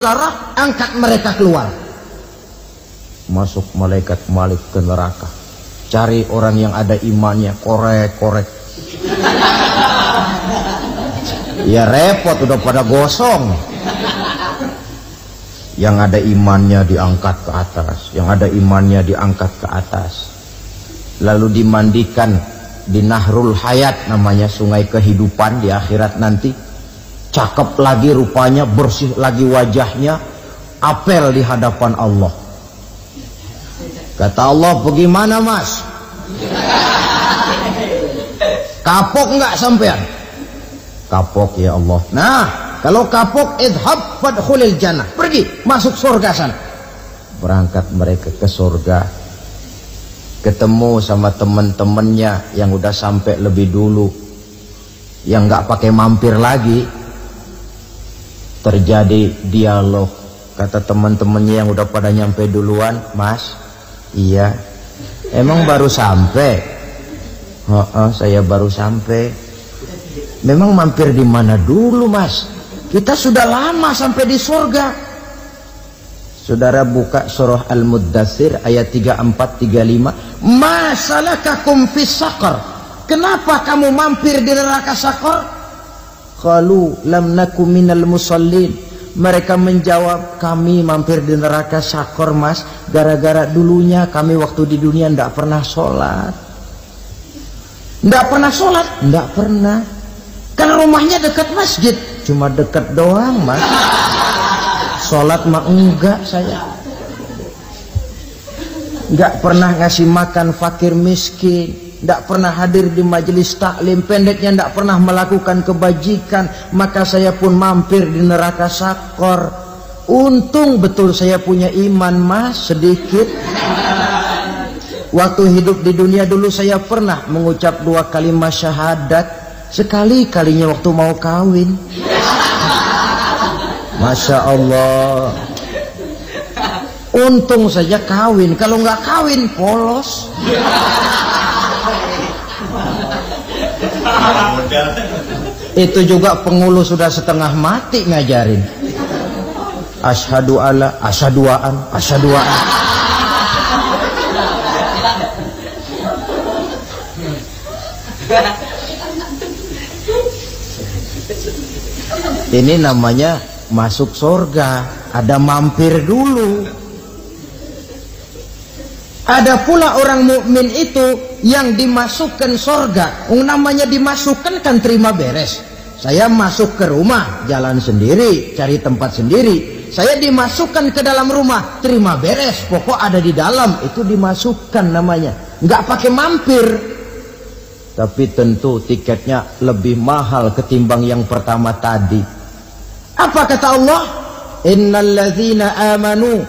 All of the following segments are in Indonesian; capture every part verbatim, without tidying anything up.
darah, angkat mereka keluar. Masuk malaikat Malik ke neraka, cari orang yang ada imannya, korek-korek. Ya repot, udah pada gosong. Yang ada imannya diangkat ke atas, yang ada imannya diangkat ke atas. Lalu dimandikan di Nahrul Hayat, namanya sungai kehidupan di akhirat nanti. Cakep lagi rupanya, bersih lagi wajahnya, apel di hadapan Allah. Kata Allah, bagaimana mas? Kapok nggak sampean? Kapok ya Allah. Nah, kalau kapok, idhab fadkhulil jannah, pergi masuk surga sana. Berangkat mereka ke surga, ketemu sama teman-temannya yang udah sampai lebih dulu, yang nggak pakai mampir lagi. Terjadi dialog. Kata teman-temannya yang udah pada nyampe duluan, mas, iya, emang baru sampai? Oh, oh, saya baru sampai. Memang mampir di mana dulu mas? Kita sudah lama sampai di surga. Saudara buka surah Al-Muddathir ayat tiga puluh empat tiga puluh lima. Ma salakakum fis saqar? Kenapa kamu mampir di neraka Saqar? Qalu lam naku minal musallin. Mereka menjawab, kami mampir di neraka Saqar mas, gara-gara dulunya kami waktu di dunia ndak pernah sholat. Ndak pernah sholat? Ndak pernah. Kan rumahnya dekat masjid, cuma dekat doang mas. Sholat mah enggak saya. Nggak pernah ngasih makan fakir miskin, nggak pernah hadir di majelis taklim, pendeknya nggak pernah melakukan kebajikan. Maka saya pun mampir di neraka Saqar. Untung betul saya punya iman mas, sedikit. Waktu hidup di dunia dulu saya pernah mengucap dua kalimat syahadat, sekali-kalinya waktu mau kawin. Masya Allah. Untung saja kawin, kalau nggak kawin polos. Itu juga pengulu sudah setengah mati ngajarin. Asyhadu alla, asyaduaan, asyaduaan. Ini namanya masuk surga, ada mampir dulu. Ada pula orang mukmin itu yang dimasukkan surga. Namanya dimasukkan kan terima beres. Saya masuk ke rumah, jalan sendiri, cari tempat sendiri. Saya dimasukkan ke dalam rumah, terima beres, pokok ada di dalam, itu dimasukkan namanya. Nggak pakai mampir. Tapi tentu tiketnya lebih mahal ketimbang yang pertama tadi. Apa kata Allah? Innal ladzina amanu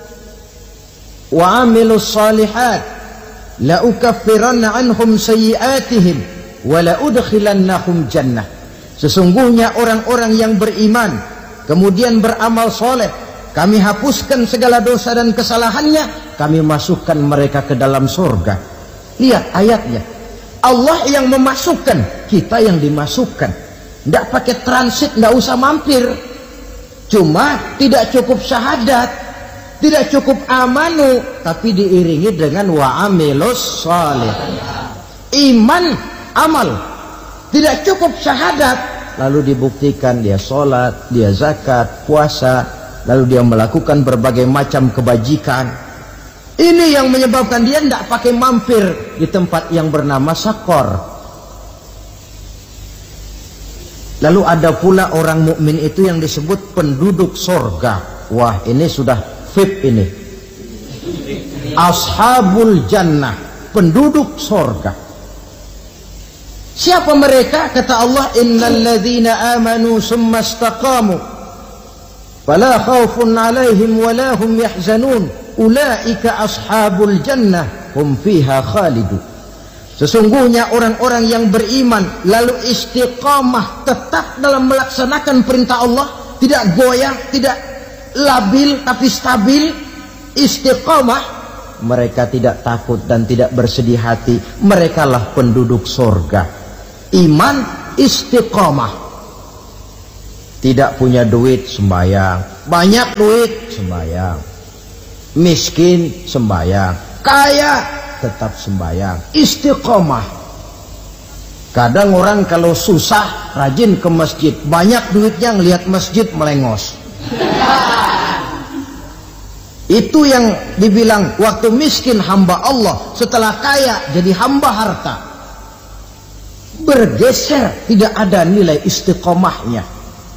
wa amilus salihat la ukaffiranna anhum sayyi'atihim wa la udkhilannahum jannah. Sesungguhnya orang-orang yang beriman kemudian beramal soleh, kami hapuskan segala dosa dan kesalahannya, kami masukkan mereka ke dalam surga. Lihat ayatnya, Allah yang memasukkan, kita yang dimasukkan. Tidak pakai transit, tidak usah mampir. Cuma tidak cukup syahadat, tidak cukup amanu, tapi diiringi dengan wa'amilus salih. Iman, amal. Tidak cukup syahadat, lalu dibuktikan dia sholat, dia zakat, puasa, lalu dia melakukan berbagai macam kebajikan. Ini yang menyebabkan dia tidak pakai mampir di tempat yang bernama Saqar. Lalu ada pula orang mukmin itu yang disebut penduduk sorga. Wah, ini sudah V I P ini. Ashabul jannah, penduduk sorga. Siapa mereka? Kata Allah, innal ladzina amanu summa istaqamu fala khaufun alaihim wala hum yahzanun ulaika ashabul jannah hum fiha khalidun. Sesungguhnya orang-orang yang beriman lalu istiqamah, tetap dalam melaksanakan perintah Allah, tidak goyah, tidak labil tapi stabil, istiqamah, mereka tidak takut dan tidak bersedih hati. Merekalah penduduk surga. Iman, istiqamah, tidak punya duit sembahyang, banyak duit sembahyang, miskin sembahyang, kaya tetap sembahyang, istiqomah. Kadang orang kalau susah rajin ke masjid, banyak duitnya ngelihat masjid melengos. Itu yang dibilang waktu miskin hamba Allah, setelah kaya jadi hamba harta. Bergeser, tidak ada nilai istiqomahnya.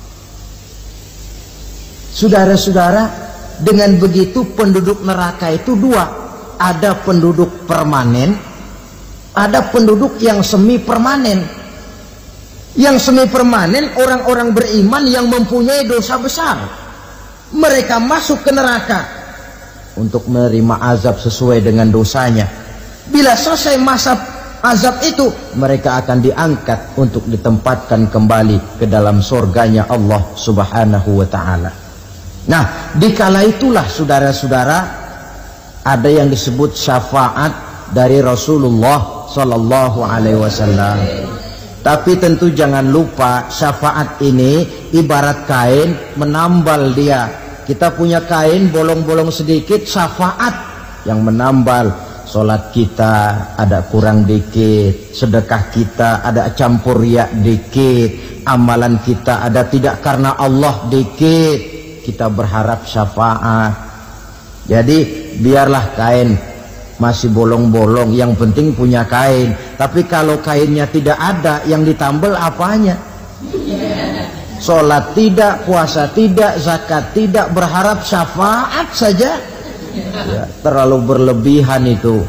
Saudara-saudara, dengan begitu penduduk neraka itu dua. Ada penduduk permanen, ada penduduk yang semi permanen. Yang semi permanen orang-orang beriman yang mempunyai dosa besar. Mereka masuk ke neraka untuk menerima azab sesuai dengan dosanya. Bila selesai masa azab itu, mereka akan diangkat untuk ditempatkan kembali ke dalam surganya Allah Subhanahu wa ta'ala. Nah, dikala itulah saudara-saudara ada yang disebut syafaat dari Rasulullah Sallallahu Alaihi Wasallam. Tapi tentu jangan lupa syafaat ini ibarat kain menambal dia. Kita punya kain bolong-bolong sedikit, syafaat yang menambal. Sholat kita ada kurang dikit, sedekah kita ada campur riak dikit, amalan kita ada tidak karena Allah dikit. Kita berharap syafaat. Jadi biarlah kain masih bolong-bolong, yang penting punya kain. Tapi kalau kainnya tidak ada, yang ditambal apanya? Sholat tidak, puasa tidak, zakat tidak, berharap syafaat saja. Ya, terlalu berlebihan itu.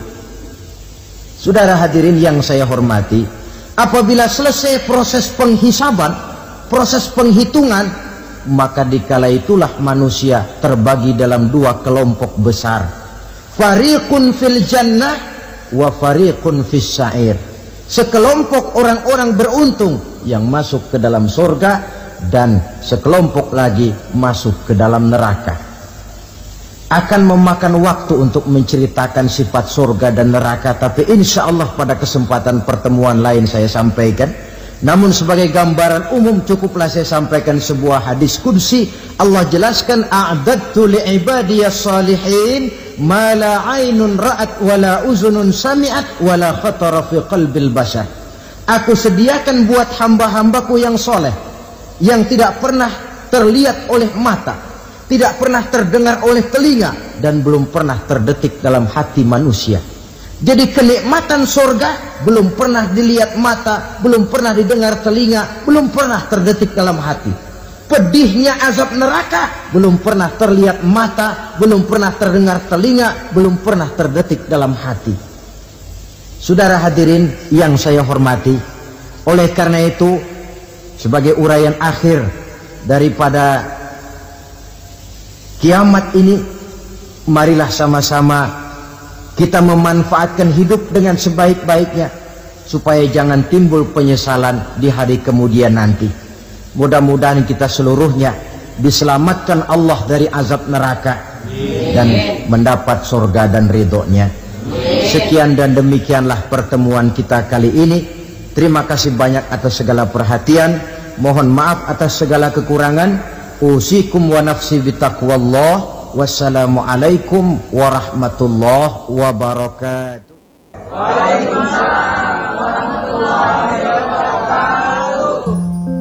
Saudara hadirin yang saya hormati, apabila selesai proses penghisaban, proses penghitungan, maka dikala itulah manusia terbagi dalam dua kelompok besar. Fariqun fil jannah wa fariqun fis sa'ir. Sekelompok orang-orang beruntung yang masuk ke dalam surga, dan sekelompok lagi masuk ke dalam neraka. Akan memakan waktu untuk menceritakan sifat surga dan neraka, tapi insya Allah pada kesempatan pertemuan lain saya sampaikan. Namun sebagai gambaran umum cukuplah saya sampaikan sebuah hadis qudsi. Allah jelaskan, a'dadtu li'ibadiyas salihin ma la ainun ra'at wa la uzunun sami'at wa la khatara fi qalbil bashar. Aku sediakan buat hamba-hambaku yang soleh, yang tidak pernah terlihat oleh mata, tidak pernah terdengar oleh telinga, dan belum pernah terdetik dalam hati manusia. Jadi kenikmatan surga belum pernah dilihat mata, belum pernah didengar telinga, belum pernah terdetik dalam hati. Pedihnya azab neraka belum pernah terlihat mata, belum pernah terdengar telinga, belum pernah terdetik dalam hati. Saudara hadirin yang saya hormati, oleh karena itu sebagai uraian akhir daripada kiamat ini, marilah sama-sama kita memanfaatkan hidup dengan sebaik-baiknya supaya jangan timbul penyesalan di hari kemudian nanti. Mudah-mudahan kita seluruhnya diselamatkan Allah dari azab neraka dan mendapat surga dan ridhonya. Sekian dan demikianlah pertemuan kita kali ini. Terima kasih banyak atas segala perhatian. Mohon maaf atas segala kekurangan. Usikum wa nafsi bitaqwallah. Wassalamualaikum warahmatullahi wabarakatuh. Waalaikumsalam warahmatullahi wabarakatuh.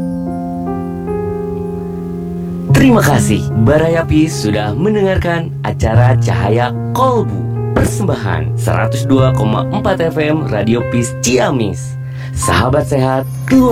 Terima kasih Barayapi sudah mendengarkan acara Cahaya Kolbu, persembahan seratus dua koma empat F M Radio Peace Ciamis. Sahabat sehat, keluarga